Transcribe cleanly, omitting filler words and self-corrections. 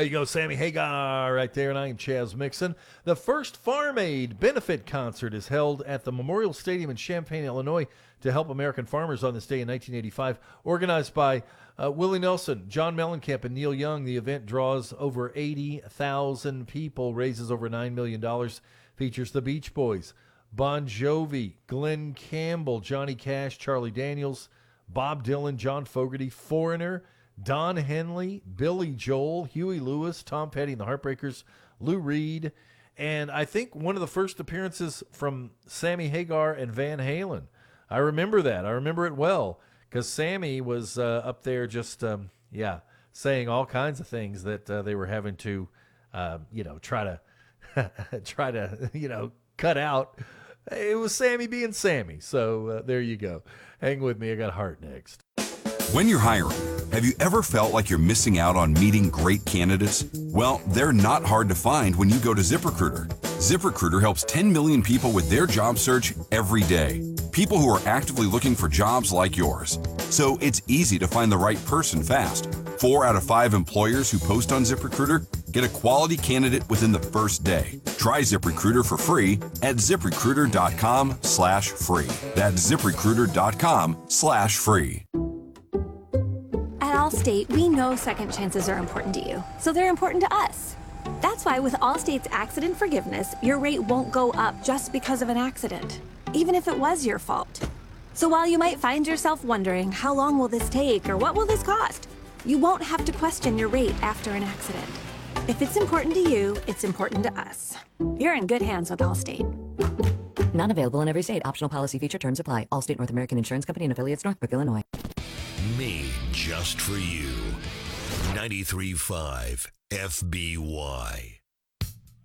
There you go, Sammy Hagar right there, and I am Chaz Mixon. The first Farm Aid benefit concert is held at the Memorial Stadium in Champaign, Illinois, to help American farmers on this day in 1985. Organized by Willie Nelson, John Mellencamp, and Neil Young, the event draws over 80,000 people, raises over $9 million, features the Beach Boys, Bon Jovi, Glenn Campbell, Johnny Cash, Charlie Daniels, Bob Dylan, John Fogerty, Foreigner, Don Henley, Billy Joel, Huey Lewis, Tom Petty and the Heartbreakers, Lou Reed, and I think one of the first appearances from Sammy Hagar and Van Halen. I remember that. I remember it well because Sammy was up there just, saying all kinds of things that they were having to, try to, cut out. It was Sammy being Sammy. So there you go. Hang with me. I got Heart next. When you're hiring, have you ever felt like you're missing out on meeting great candidates? Well, they're not hard to find when you go to ZipRecruiter. ZipRecruiter helps 10 million people with their job search every day. People who are actively looking for jobs like yours. So it's easy to find the right person fast. 4 out of 5 employers who post on ZipRecruiter get a quality candidate within the first day. Try ZipRecruiter for free at ZipRecruiter.com/free. That's ZipRecruiter.com/free. At Allstate, we know second chances are important to you, so they're important to us. That's why with Allstate's accident forgiveness, your rate won't go up just because of an accident, even if it was your fault. So while you might find yourself wondering, how long will this take or what will this cost? You won't have to question your rate after an accident. If it's important to you, it's important to us. You're in good hands with Allstate. Not available in every state. Optional policy feature terms apply. Allstate North American Insurance Company and affiliates, Northbrook, Illinois. Me, just for you. 93.5 FBY.